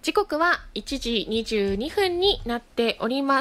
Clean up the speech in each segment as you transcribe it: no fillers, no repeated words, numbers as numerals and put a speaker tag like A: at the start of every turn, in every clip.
A: 時刻は1時22分になっております。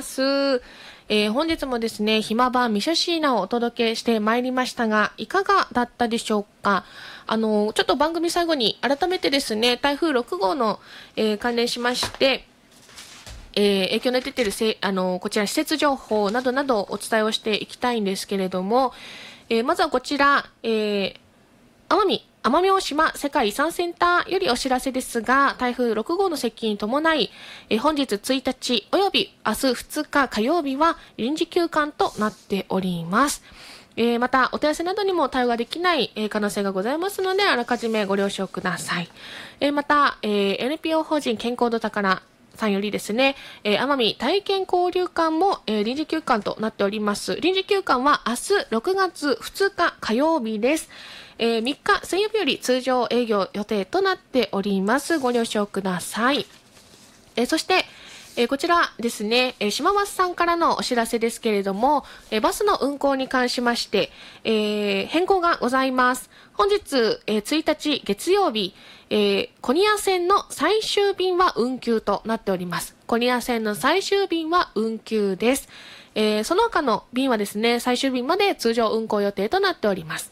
A: 本日もですね、暇版ミシュシーナをお届けしてまいりましたが、いかがだったでしょうか。ちょっと番組最後に改めてですね、台風6号の、関連しまして、影響の出ているこちら施設情報などなどお伝えをしていきたいんですけれども、まずはこちら、奄美大島世界遺産センターよりお知らせですが、台風6号の接近に伴い、本日1日および明日2日火曜日は臨時休館となっております。またお問い合わせなどにも対応ができない、可能性がございますので、あらかじめご了承ください。また、NPO 法人健康の宝さんよりですね、奄美体験交流館も、臨時休館となっております。臨時休館は明日6月2日火曜日です。3日水曜日より通常営業予定となっております。ご了承ください。そして、こちらですね、島バスさんからのお知らせですけれども、バスの運行に関しまして、変更がございます。本日、1日月曜日、コニア線の最終便は運休となっております。コニア線の最終便は運休です。その他の便はですね、最終便まで通常運行予定となっております。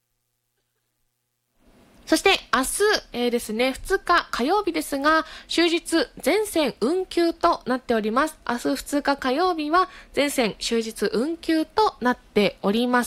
A: そして明日、ですね、2日火曜日ですが、終日全線運休となっております。明日2日火曜日は全線終日運休となっております。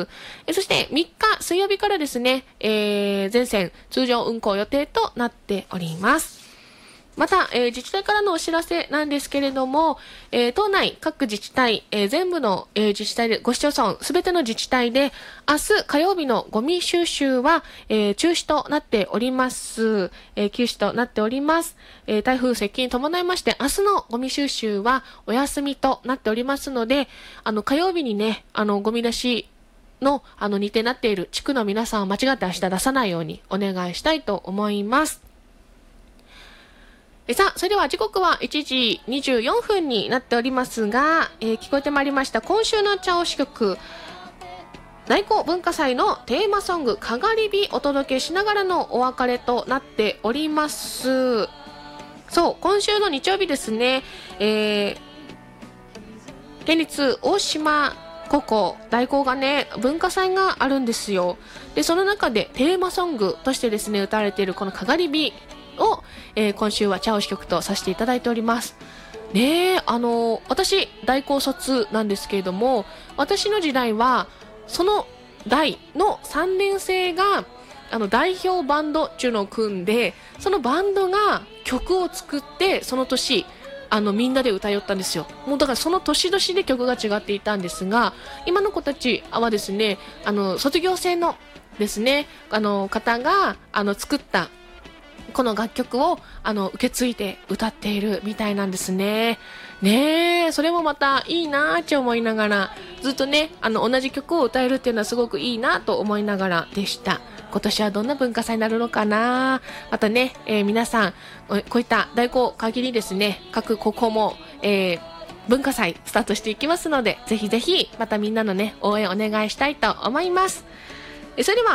A: そして3日水曜日からですね、全線通常運行予定となっております。また、自治体からのお知らせなんですけれども、島内各自治体、全部の、自治体で、5市町村すべての自治体で明日火曜日のゴミ収集は、中止となっております。休止となっております。台風接近に伴いまして明日のゴミ収集はお休みとなっておりますので、火曜日にね、ゴミ出しの日程になっている地区の皆さんは間違って明日出さないようにお願いしたいと思います。さあ、それでは時刻は1時24分になっておりますが、聞こえてまいりました今週の茶を支局、内向文化祭のテーマソングかがり火お届けしながらのお別れとなっております。そう、今週の日曜日ですね、県立大島高校大校がね、文化祭があるんですよ。で、その中でテーマソングとしてですね、歌われているこのかがり火を、今週は茶を支局とさせていただいておりますね。私大高卒なんですけれども、私の時代はその代の3年生が代表バンドっていうのを組んで、そのバンドが曲を作ってその年みんなで歌いよったんですよ。もうだからその年々で曲が違っていたんですが、今の子たちはですね、卒業生のですね、方が作ったこの楽曲を受け継いで歌っているみたいなんですね。ねえ、それもまたいいなって思いながら、ずっとね、同じ曲を歌えるっていうのはすごくいいなと思いながらでした。今年はどんな文化祭になるのかな。またね、皆さんこういった大校限りですね、各高校も、文化祭スタートしていきますので、ぜひぜひまたみんなのね、応援お願いしたいと思います。それでは